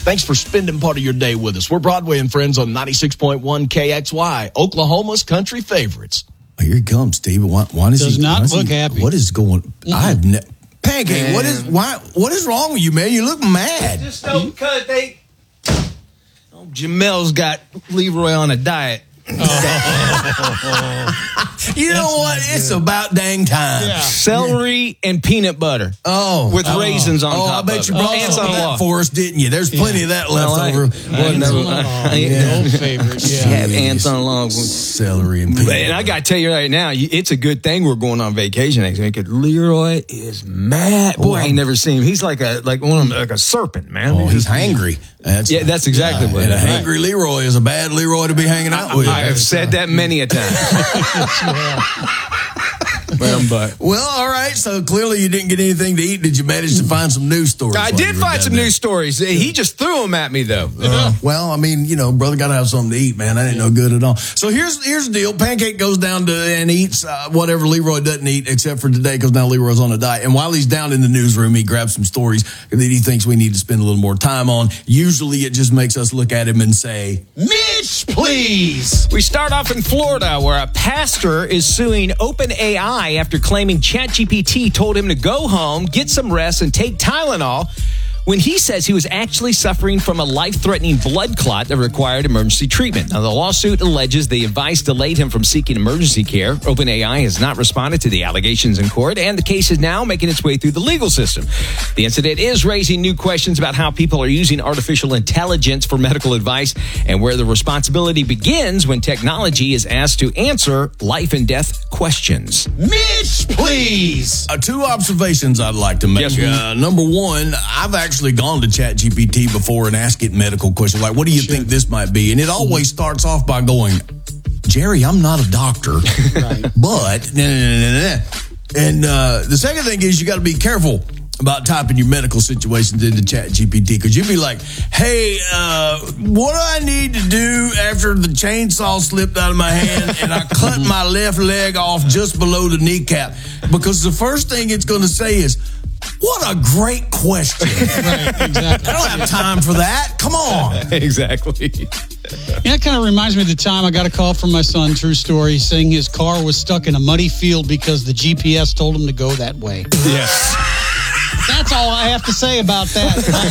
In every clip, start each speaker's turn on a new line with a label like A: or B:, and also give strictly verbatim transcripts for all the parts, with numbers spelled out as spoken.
A: Thanks for spending part of your day with us. We're Broadway and Friends on ninety-six point one K X Y, Oklahoma's country favorites.
B: Oh, here he comes, Steve. Why, why does,
C: does
B: he
C: not
B: does
C: look
B: he,
C: happy?
B: What is going? Mm-hmm. I have ne- Pancake.
D: Man.
B: What is why? What is wrong with you, man? You look mad.
D: Just don't because they. Oh, Jamel's got Leroy on a diet.
B: You know what? It's about dang time.
C: Yeah.
D: Celery and peanut butter.
B: Oh,
D: with
B: oh.
D: raisins on
B: oh,
D: top.
B: I bet
D: of
B: you
D: it.
B: brought
D: Ants
B: some
D: on
B: of
D: the
B: that
D: wall.
B: for us, didn't you? There's plenty of that left
D: Well, I-
B: over.
D: I
C: Ants
D: never-
C: on the wall.
D: I-
C: The old favorite, yeah.
D: Have ants on long.
B: Celery and peanut.
D: And I got to tell you right now, you- it's a good thing we're going on vacation next week. 'Cause Leroy is mad. Boy, I ain't never seen him. He's like a like one of them, like a serpent, man.
B: Oh, he's hangry. That's,
D: Yeah, that's exactly what
B: And
D: it
B: a
D: is.
B: hangry Leroy is a bad Leroy to be hanging out with.
D: I have said that many a time. Well, but
B: Well, all right. So clearly you didn't get anything to eat. Did you manage to find some news stories?
D: I
B: while
D: did
B: you were
D: find
B: down
D: some
B: there?
D: news stories. He just threw them at me, though.
B: Uh, well, I mean, you know, brother got to have something to eat, man. That ain't no good at all. So here's here's the deal. Pancake goes down to and eats uh, whatever Leroy doesn't eat, except for today, because now Leroy's on a diet. And while he's down in the newsroom, he grabs some stories that he thinks we need to spend a little more time on. Usually it just makes us look at him and say, Mitch, please.
D: We start off in Florida, where a pastor is suing OpenAI after claiming ChatGPT told him to go home, get some rest, and take Tylenol, when he says he was actually suffering from a life-threatening blood clot that required emergency treatment. Now, the lawsuit alleges the advice delayed him from seeking emergency care. OpenAI has not responded to the allegations in court, and the case is now making its way through the legal system. The incident is raising new questions about how people are using artificial intelligence for medical advice and where the responsibility begins when technology is asked to answer life and death questions.
B: Mitch, please. Uh, two observations I'd like to make.
D: Yes, sir.
B: uh, number one, I've actually gone to ChatGPT before and asked it medical questions like, what do you
C: Sure.
B: think this might be? And it always starts off by going, Jerry, I'm not a doctor,
C: Right.
B: but, nah, nah, nah, nah, nah. And uh, the second thing is you got to be careful about typing your medical situations into ChatGPT, because you'd be like, hey, uh, what do I need to do after the chainsaw slipped out of my hand and I cut my left leg off just below the kneecap? Because the first thing it's going to say is, what a great question.
C: Right, exactly.
B: I don't have time for that. Come on.
D: Exactly.
C: Yeah, it kind of reminds me of the time I got a call from my son, true story, saying his car was stuck in a muddy field because the G P S told him to go that way.
D: Yes.
C: That's all I have to say about that.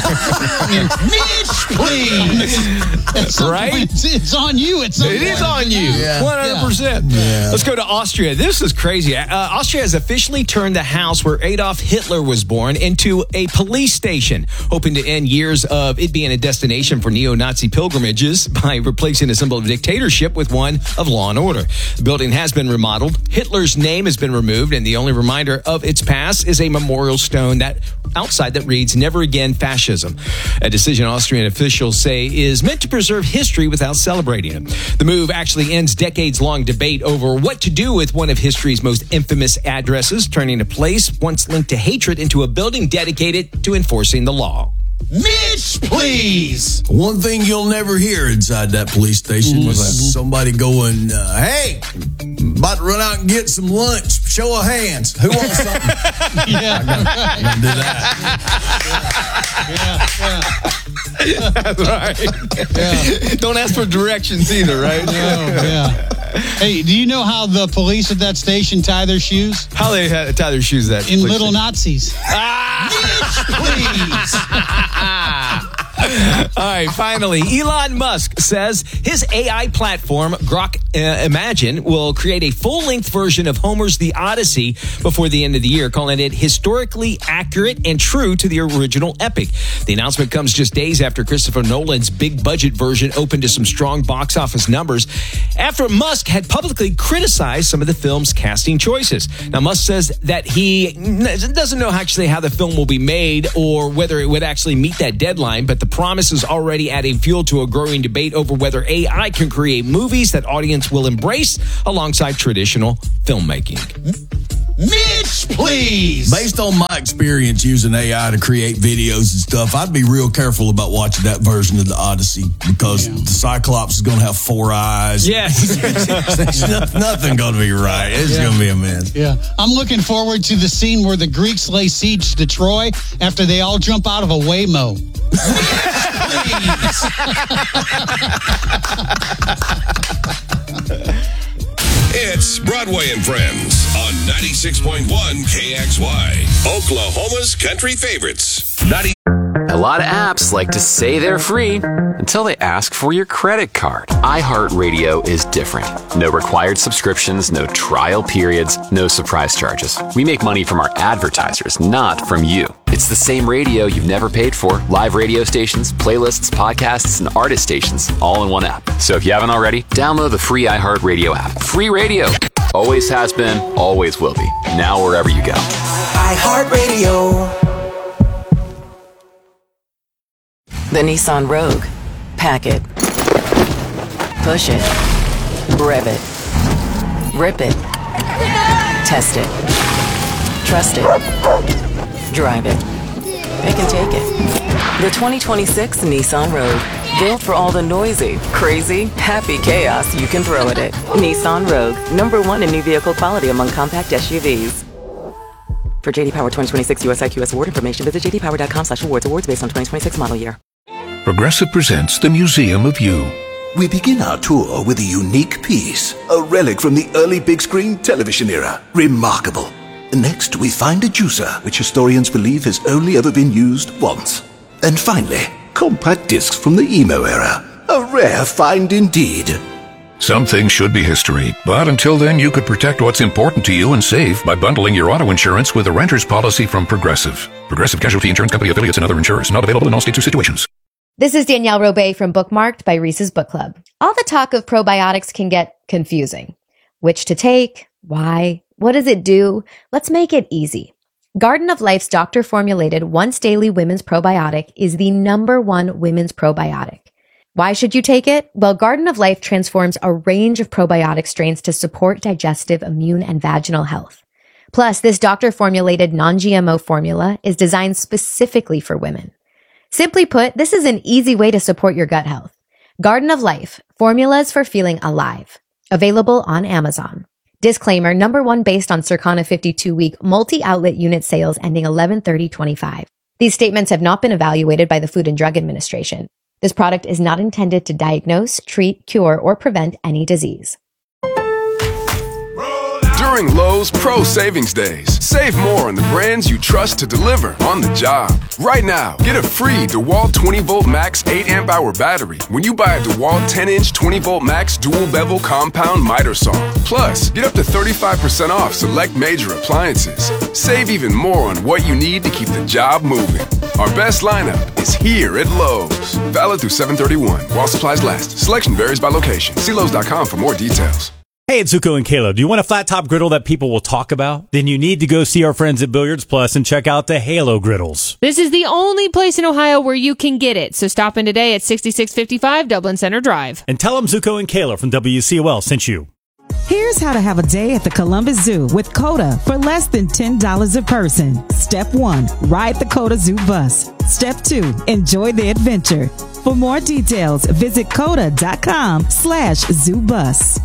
C: I mean, Mitch, please. At some
D: Right?
C: point, It's, it's on you. It's
D: It is on you,
B: Yeah.
D: one hundred percent.
B: Yeah.
D: Let's go to Austria. This is crazy. Uh, Austria has officially turned the house where Adolf Hitler was born into a police station, hoping to end years of it being a destination for neo-Nazi pilgrimages by replacing a symbol of dictatorship with one of law and order. The building has been remodeled. Hitler's name has been removed, and the only reminder of its past is a memorial stone that outside that reads, "Never Again Fascism," a decision Austrian officials say is meant to preserve history without celebrating it. The move actually ends decades-long debate over what to do with one of history's most infamous addresses, turning a place once linked to hatred into a building dedicated to enforcing the law.
B: Mitch, please. One thing you'll never hear inside that police station was
C: Mm-hmm.
B: somebody going, uh, hey, about to run out and get some lunch. Show of hands. Who wants something?
C: Yeah.
B: I'm going to do that.
C: Yeah,
D: That's right.
C: yeah.
D: Don't ask for directions either, right?
C: Oh, yeah. Hey, do you know how the police at that station tie their shoes?
D: How they had- tie their shoes that
C: In
D: place
C: little
D: is-
C: Nazis.
D: All right, finally, Elon Musk says his A I platform, Grok uh, Imagine, will create a full-length version of Homer's The Odyssey before the end of the year, calling it historically accurate and true to the original epic. The announcement comes just days after Christopher Nolan's big-budget version opened to some strong box office numbers, after Musk had publicly criticized some of the film's casting choices. Now, Musk says that he doesn't know actually how the film will be made or whether it would actually meet that deadline, but the promise is already adding fuel to a growing debate over whether A I can create movies that audience will embrace alongside traditional filmmaking.
B: Mitch, please. Based on my experience using A I to create videos and stuff, I'd be real careful about watching that version of the Odyssey because the Cyclops is going to have four eyes.
D: Yes.
B: There's no- nothing going to be right. It's
C: Yeah.
B: going to be a mess.
C: Yeah. I'm looking forward to the scene where the Greeks lay siege to Troy after they all jump out of a Waymo.
E: It's Broadway and Friends on ninety-six point one K X Y, Oklahoma's country favorites. ninety
F: A lot of apps like to say they're free until they ask for your credit card. iHeartRadio is different. No required subscriptions, no trial periods, no surprise charges. We make money from our advertisers, not from you. It's the same radio you've never paid for. Live radio stations, playlists, podcasts, and artist stations, all in one app. So if you haven't already, download the free iHeartRadio app. Free radio. Always has been, always will be. Now wherever you go.
G: iHeartRadio.
H: The Nissan Rogue. Pack it. Push it. Rev it. Rip it. Test it. Trust it. Drive it. Pick and take it. The twenty twenty-six Nissan Rogue. Built for all the noisy, crazy, happy chaos you can throw at it. Nissan Rogue. Number one in new vehicle quality among compact S U Vs. For J D Power twenty twenty-six U S I Q S award information, visit j d power dot com slash awards. Awards based on twenty twenty-six model year.
I: Progressive presents the Museum of You.
J: We begin our tour with a unique piece, a relic from the early big screen television era. Remarkable. Next, we find a juicer, which historians believe has only ever been used once. And finally, compact discs from the emo era. A rare find indeed.
I: Some things should be history, but until then you could protect what's important to you and save by bundling your auto insurance with a renter's policy from Progressive. Progressive Casualty Insurance Company affiliates and other insurers. Not available in all states or situations.
K: This is Danielle Robay from Bookmarked by Reese's Book Club. All the talk of probiotics can get confusing. Which to take? Why? What does it do? Let's make it easy. Garden of Life's doctor-formulated once-daily women's probiotic is the number one women's probiotic. Why should you take it? Well, Garden of Life transforms a range of probiotic strains to support digestive, immune, and vaginal health. Plus, this doctor-formulated non-G M O formula is designed specifically for women. Simply put, this is an easy way to support your gut health. Garden of Life, formulas for feeling alive. Available on Amazon. Disclaimer, number one based on Circana fifty-two week multi-outlet unit sales ending eleven thirty twenty-five. These statements have not been evaluated by the Food and Drug Administration. This product is not intended to diagnose, treat, cure, or prevent any disease.
L: During Lowe's Pro Savings Days, save more on the brands you trust to deliver on the job. Right now, get a free DeWalt twenty volt max eight amp hour battery when you buy a DeWalt ten inch twenty volt max dual bevel compound miter saw. Plus, get up to thirty-five percent off select major appliances. Save even more on what you need to keep the job moving. Our best lineup is here at Lowe's. Valid through seven thirty-one while supplies last. Selection varies by location. See Lowe's dot com for more details.
M: Hey, it's Zuko and Caleb. Do you want a flat top griddle that people will talk about? Then you need to go see our friends at Billiards Plus and check out the Halo griddles.
N: This is the only place in Ohio where you can get it. So stop in today at sixty-six fifty-five Dublin Center Drive.
M: And tell them Zuko and Caleb from W C O L sent you.
O: Here's how to have a day at the Columbus Zoo with COTA for less than ten dollars a person. Step one, ride the COTA Zoo bus. Step two, enjoy the adventure. For more details, visit COTA.com slash zoo bus.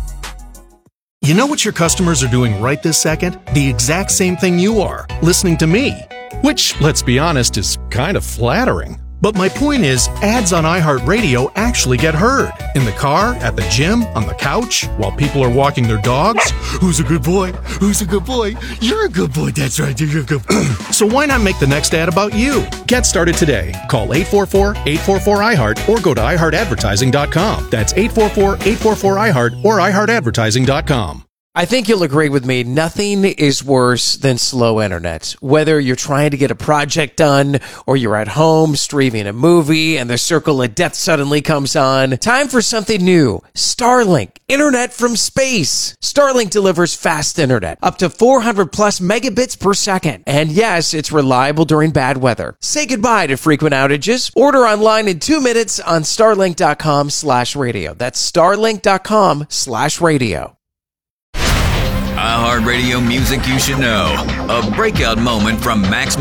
P: You know what your customers are doing right this second? The exact same thing you are, listening to me. Which, let's be honest, is kind of flattering. But my point is, ads on iHeartRadio actually get heard. In the car, at the gym, on the couch, while people are walking their dogs. Who's a good boy? Who's a good boy? You're a good boy, that's right, you're a good boy. So why not make the next ad about you? Get started today. Call eight four four, eight four four, I heart or go to i heart advertising dot com. That's eight four four, eight four four, I heart or i heart advertising dot com.
Q: I think you'll agree with me. Nothing is worse than slow internet. Whether you're trying to get a project done or you're at home streaming a movie and the circle of death suddenly comes on. Time for something new. Starlink. Internet from space. Starlink delivers fast internet. Up to four hundred plus megabits per second. And yes, it's reliable during bad weather. Say goodbye to frequent outages. Order online in two minutes on starlink.com slash radio. That's starlink.com slash radio.
R: iHeartRadio music you should know. A breakout moment from Max